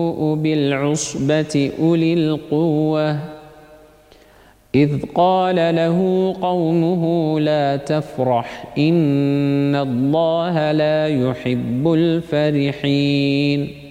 أولو بالعصبة أولي القوة إذ قال له قومه لا تفرح إن الله لا يحب الفرحين